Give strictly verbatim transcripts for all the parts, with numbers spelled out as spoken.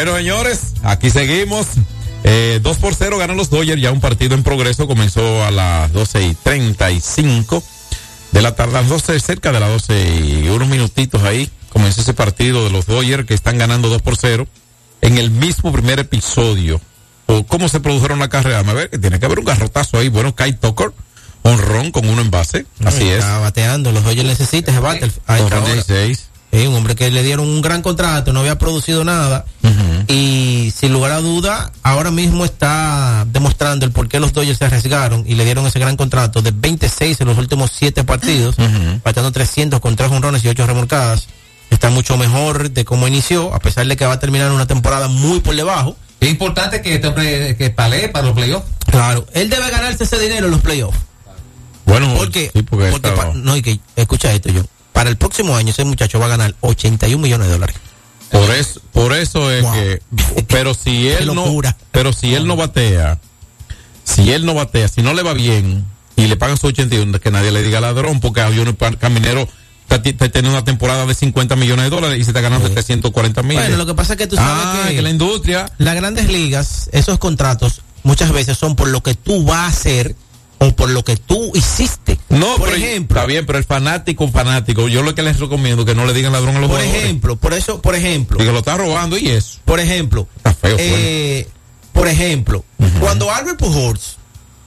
Bueno, señores, aquí seguimos. Eh, dos por cero ganan los Dodgers, ya un partido en progreso, comenzó a las doce y treinta y cinco de la tarde, las doce, cerca de las doce y unos minutitos ahí, comenzó ese partido de los Dodgers que están ganando dos por cero en el mismo primer episodio. O cómo se produjeron la carrera, a ver, que tiene que haber un garrotazo ahí, bueno, Kyle Tucker, honrón con uno en base, no, así es. Está bateando, los Dodgers necesitan ese bate. dieciséis. Sí, un hombre que le dieron un gran contrato, no había producido nada, uh-huh. y sin lugar a duda, ahora mismo está demostrando el por qué los Dodgers se arriesgaron y le dieron ese gran contrato de veintiséis en los últimos siete partidos, uh-huh. bateando trescientos con tres honrones y ocho remolcadas. Está mucho mejor de cómo inició, a pesar de que va a terminar una temporada muy por debajo. Es importante que este hombre que palee para los playoffs. Claro, él debe ganarse ese dinero en los playoffs. Bueno, porque, sí, porque, porque estaba... pa, no, y que escucha esto, yo. Para el próximo año ese muchacho va a ganar ochenta y un millones de dólares. Por eso, por eso es wow. que, pero si él no, pero si él no batea, si él no batea, si no le va bien y le pagan su ochenta y uno, que nadie le diga ladrón, porque hay un caminero está teniendo una temporada de cincuenta millones de dólares y se está ganando sí. trescientos cuarenta mil. Bueno, lo que pasa es que tú sabes ah, que, que la industria, las grandes ligas, esos contratos muchas veces son por lo que tú vas a hacer o por lo que tú hiciste. No, por pero ejemplo, está bien, pero el fanático, fanático, yo lo que les recomiendo es que no le digan ladrón a los por jugadores. Por ejemplo, por eso, por ejemplo. Y que lo está robando y eso. Por ejemplo. Está feo. Eh, por ejemplo, uh-huh. cuando Albert Pujols,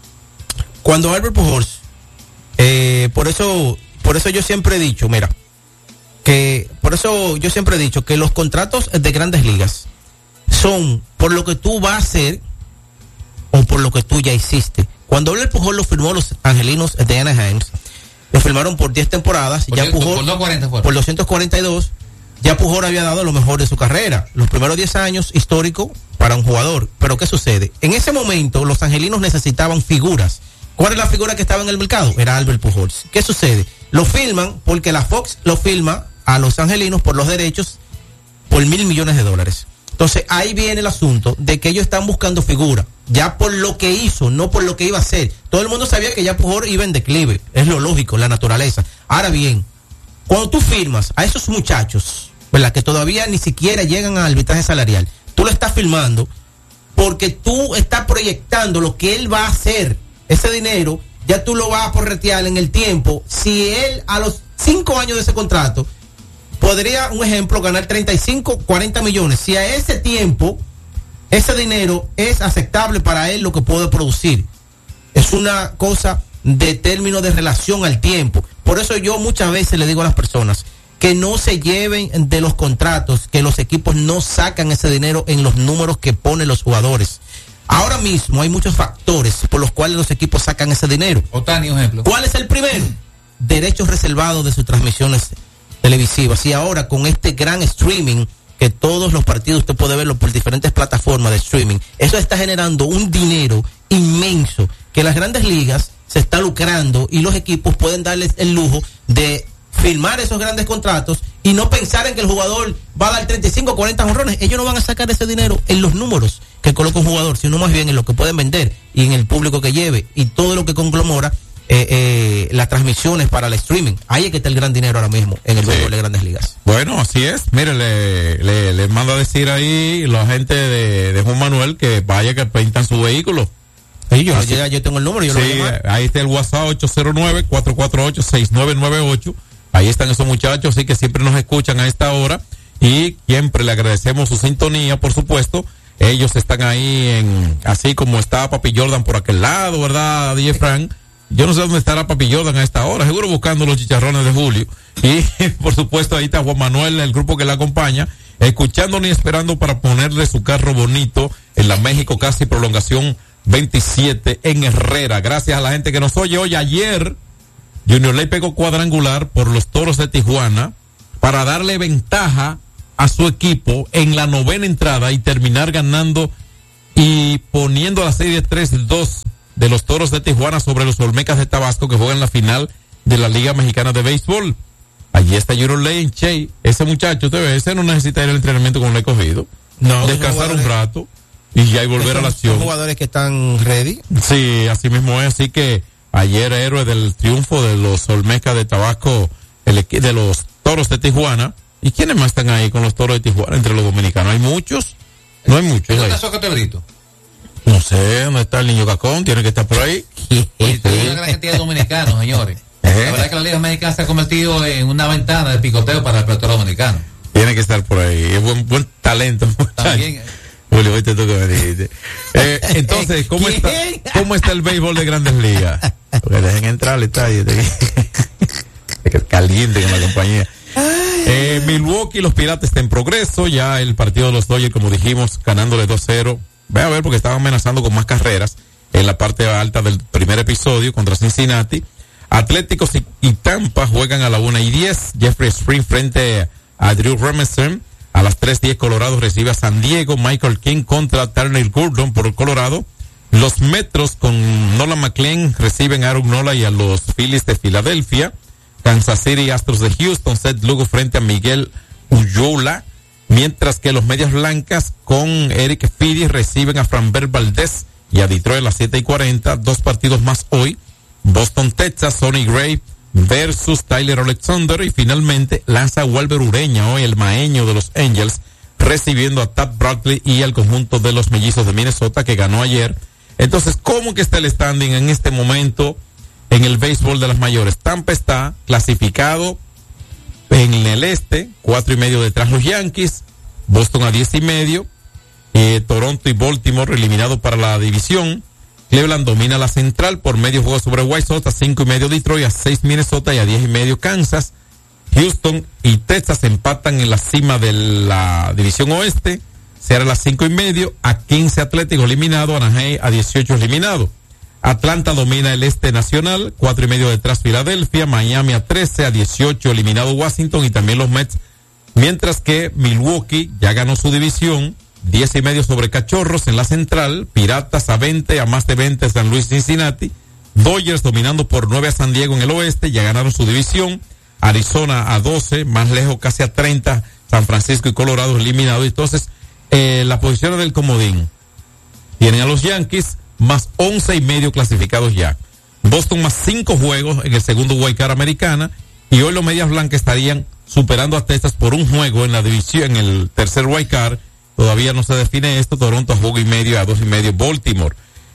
cuando Albert Pujols, eh, por eso, por eso yo siempre he dicho, mira, que, por eso yo siempre he dicho que los contratos de grandes ligas son por lo que tú vas a hacer o por lo que tú ya hiciste. Cuando Albert Pujols lo firmó los angelinos de Anaheim, lo firmaron por diez temporadas, por ya diez, Pujols, por, doscientos cuarenta por doscientos cuarenta y dos, ya Pujols había dado lo mejor de su carrera. Los primeros diez años, histórico para un jugador. Pero ¿qué sucede? En ese momento, los angelinos necesitaban figuras. ¿Cuál es la figura que estaba en el mercado? Era Albert Pujols. ¿Qué sucede? Lo filman porque la Fox lo filma a los angelinos por los derechos por mil millones de dólares. Entonces ahí viene el asunto de que ellos están buscando figura, ya por lo que hizo, no por lo que iba a hacer. Todo el mundo sabía que ya Pujols iba en declive, es lo lógico, la naturaleza. Ahora bien, cuando tú firmas a esos muchachos, ¿verdad?, que todavía ni siquiera llegan al arbitraje salarial, tú lo estás firmando porque tú estás proyectando lo que él va a hacer. Ese dinero ya tú lo vas a porretear en el tiempo. Si él a los cinco años de ese contrato podría, un ejemplo, ganar treinta y cinco, cuarenta millones. Si a ese tiempo, ese dinero es aceptable para él lo que puede producir. Es una cosa de término de relación al tiempo. Por eso yo muchas veces le digo a las personas que no se lleven de los contratos, que los equipos no sacan ese dinero en los números que ponen los jugadores. Ahora mismo hay muchos factores por los cuales los equipos sacan ese dinero. Otani, un ejemplo. ¿Cuál es el primero? Derechos reservados de sus transmisiones televisivas. Y ahora con este gran streaming, que todos los partidos usted puede verlo por diferentes plataformas de streaming, eso está generando un dinero inmenso que las grandes ligas se está lucrando y los equipos pueden darles el lujo de firmar esos grandes contratos y no pensar en que el jugador va a dar treinta y cinco, cuarenta jonrones. Ellos no van a sacar ese dinero en los números que coloca un jugador, sino más bien en lo que pueden vender y en el público que lleve y todo lo que conglomora eh, eh, las transmisiones para el streaming. Ahí es que está el gran dinero ahora mismo en el juego sí. de las grandes ligas. Bueno, así es. Mire, le, le, le mando a decir ahí la gente de, de Juan Manuel que vaya que pintan su vehículo. Sí, yo, ya, yo tengo el número, yo sí, lo voy a llamar. Ahí está el WhatsApp ocho cero nueve, cuatro cuatro ocho, seis nueve nueve ocho. Ahí están esos muchachos, así que siempre nos escuchan a esta hora y siempre le agradecemos su sintonía, por supuesto. Ellos están ahí en, así como está Papi Jordan por aquel lado, ¿verdad, D J Frank? Yo no sé dónde estará Papi Jordan a esta hora, seguro buscando los chicharrones de Julio. Y por supuesto ahí está Juan Manuel, el grupo que le acompaña, escuchándonos y esperando para ponerle su carro bonito en la México Casi Prolongación veintisiete en Herrera. Gracias a la gente que nos oye hoy. Ayer Junior Ley pegó cuadrangular por los Toros de Tijuana para darle ventaja a su equipo en la novena entrada y terminar ganando y poniendo la serie tres dos de los Toros de Tijuana sobre los Olmecas de Tabasco, que juegan la final de la Liga Mexicana de Béisbol. Allí está Junior Ley en Che. Ese muchacho, te ve, ese no necesita ir al entrenamiento con el escogido. No. Descansar un rato y ya y volver son, a la acción. Son jugadores que están ready. Sí, así mismo es. Así que ayer héroe del triunfo de los Olmecas de Tabasco, el, de los Toros de Tijuana. ¿Y quiénes más están ahí con los Toros de Tijuana entre los dominicanos? Hay muchos. No hay mucho. ¿Dónde está Soca Tebrito? No sé, ¿dónde está el niño Cacón? Tiene que estar por ahí. Oye, hay una gran cantidad de dominicanos, señores. La verdad es que la Liga Mexicana se ha convertido en una ventana de picoteo para el pelotero dominicano. Tiene que estar por ahí. Es buen, buen talento, muchacho. También. Julio, hoy te toca venir. Eh, entonces, ¿cómo está, ¿cómo está el béisbol de Grandes Ligas? Porque dejen entrar al estadio. Caliente con la compañía. Eh, Milwaukee, los Piratas están en progreso. Ya el partido de los Dodgers, como dijimos, ganándole dos cero. Ve a ver, porque estaban amenazando con más carreras en la parte alta del primer episodio contra Cincinnati. Atléticos y, y Tampa juegan a la una y diez. Jeffrey Spring frente a Drew Remington. A las tres diez Colorado recibe a San Diego. Michael King contra Turner Gordon por Colorado. Los Metros con Nolan McLean reciben a Aaron Nola y a los Phillies de Filadelfia. Kansas City Astros de Houston. Seth Lugo frente a Miguel Uyola. Mientras que los Medias Blancas con Eric Fidi reciben a Framber Valdez y a Detroit a las siete y cuarenta. Dos partidos más hoy. Boston, Texas, Sonny Gray versus Tyler Alexander. Y finalmente lanza Walber Ureña, hoy el maeño de los Angels, recibiendo a Tad Bradley y al conjunto de los Mellizos de Minnesota que ganó ayer. Entonces, ¿cómo que está el standing en este momento en el béisbol de las mayores? Tampa está clasificado en el este, cuatro y medio detrás los Yankees, Boston a diez y medio, eh, Toronto y Baltimore eliminados para la división. Cleveland domina la central por medio juego sobre White Sox, a cinco y medio Detroit, a seis Minnesota y a diez y medio Kansas. Houston y Texas empatan en la cima de la división oeste, será a las cinco y medio, a quince Atlético eliminado, Anaheim a dieciocho eliminado. Atlanta domina el este nacional, cuatro y medio detrás Filadelfia, Miami a trece, a dieciocho eliminado Washington y también los Mets, mientras que Milwaukee ya ganó su división, diez y medio sobre Cachorros en la central, Piratas a veinte, a más de veinte San Luis Cincinnati, Dodgers dominando por nueve a San Diego en el oeste, ya ganaron su división, Arizona a doce, más lejos casi a treinta, San Francisco y Colorado eliminados. Entonces, eh, las posiciones del comodín tienen a los Yankees más once y medio clasificados ya. Boston más cinco juegos en el segundo wild card americana y hoy los Medias Blancas estarían superando a Texas por un juego en la división, en el tercer wild card. Todavía no se define esto. Toronto a juego y medio, a dos y medio Baltimore.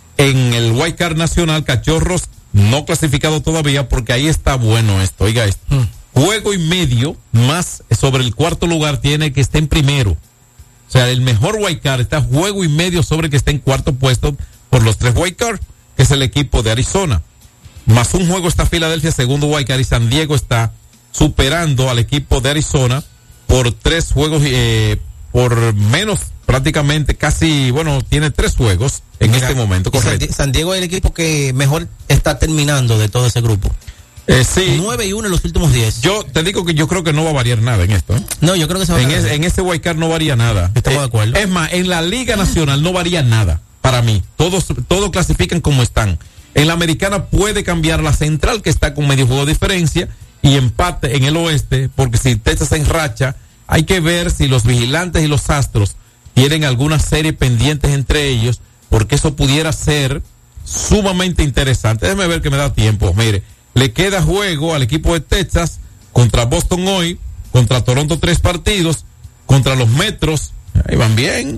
En el wild card nacional, Cachorros no clasificado todavía porque ahí está bueno esto. Oiga esto. Mm. Juego y medio más sobre el cuarto lugar tiene que esté en primero. O sea, el mejor wild card está juego y medio sobre el que está en cuarto puesto por los tres wild card, que es el equipo de Arizona. Más un juego está Filadelfia, segundo wild card, y San Diego está superando al equipo de Arizona por tres juegos, eh, por menos prácticamente, casi, bueno, tiene tres juegos en Mira, este momento, correcto. San, San Diego es el equipo que mejor está terminando de todo ese grupo. Eh, sí. nueve y uno en los últimos diez. Yo te digo que yo creo que no va a variar nada en esto. ¿eh? No, yo creo que se va en a es, En ese wild card no varía nada. Estamos eh, de acuerdo. Es más, en la Liga Nacional no varía nada. Para mí, todos, todos clasifican como están. En la americana puede cambiar la central, que está con medio juego de diferencia, y empate en el oeste, porque si Texas se enracha, hay que ver si los Vigilantes y los Astros tienen alguna serie pendientes entre ellos, porque eso pudiera ser sumamente interesante. Déjeme ver que me da tiempo. Mire, le queda juego al equipo de Texas contra Boston hoy, contra Toronto tres partidos, contra los Metros, ahí van bien,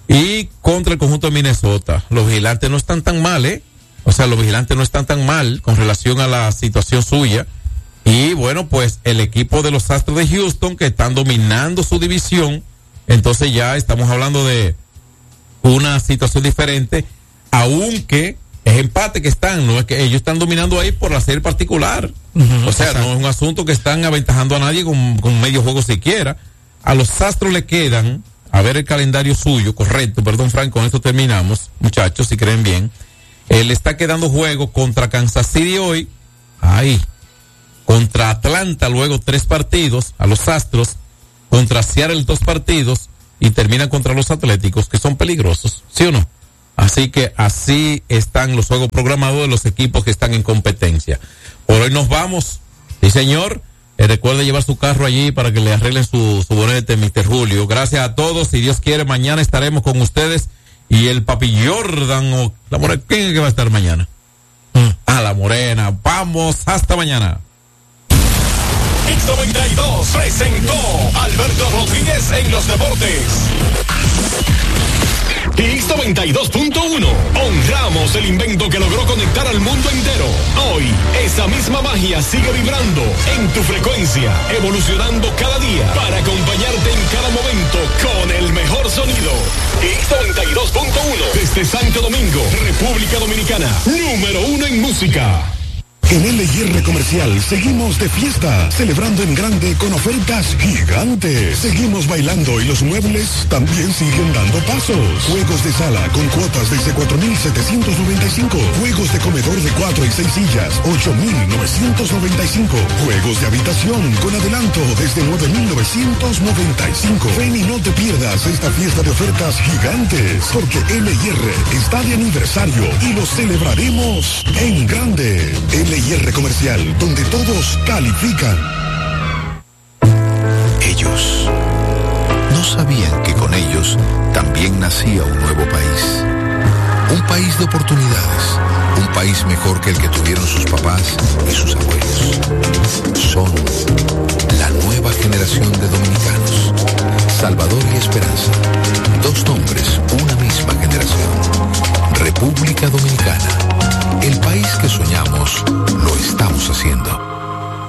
y contra el conjunto de Minnesota. Los Vigilantes no están tan mal, ¿eh? O sea, los Vigilantes no están tan mal con relación a la situación suya. Y bueno, pues el equipo de los Astros de Houston, que están dominando su división, entonces ya estamos hablando de una situación diferente, aunque es empate que están, no es que ellos están dominando ahí por la serie particular. Uh-huh, o sea, exacto. No es un asunto que están aventajando a nadie con, con medio juego siquiera. A los Astros le quedan, a ver el calendario suyo, correcto, perdón Frank, con esto terminamos, muchachos, si creen bien. Él está quedando juego contra Kansas City hoy, ahí, contra Atlanta luego tres partidos, a los Astros, contra Seattle dos partidos, y termina contra los Atléticos, que son peligrosos, ¿sí o no? Así que así están los juegos programados de los equipos que están en competencia. Por hoy nos vamos, sí señor. Eh, recuerde llevar su carro allí para que le arreglen su, su bonete, mister Julio. Gracias a todos. Si Dios quiere, mañana estaremos con ustedes. Y el Papi Jordan o la Morena, ¿quién es que va a estar mañana? Mm. Ah, la Morena. Vamos, hasta mañana. X noventa y dos presentó Alberto Rodríguez en los deportes. X noventa y dos punto uno. Honramos el invento que logró conectar al mundo entero. Hoy, esa misma magia sigue vibrando en tu frecuencia, evolucionando cada día para acompañarte en cada momento con el mejor sonido. X noventa y dos punto uno. Desde Santo Domingo, República Dominicana. Número uno en música. En L y R Comercial seguimos de fiesta, celebrando en grande con ofertas gigantes. Seguimos bailando y los muebles también siguen dando pasos. Juegos de sala con cuotas desde cuatro mil setecientos noventa y cinco. Juegos de comedor de cuatro y seis sillas, ocho mil novecientos noventa y cinco. Juegos de habitación con adelanto desde nueve mil novecientos noventa y cinco. Ven y no te pierdas esta fiesta de ofertas gigantes, porque L y R está de aniversario y lo celebraremos en grande. L y R Comercial, donde todos califican. Ellos no sabían que con ellos también nacía un nuevo país. Un país de oportunidades, un país mejor que el que tuvieron sus papás y sus abuelos. Son la nueva generación de dominicanos. Salvador y Esperanza. Dos nombres, una misma generación. República Dominicana. El país que soñamos, lo estamos haciendo.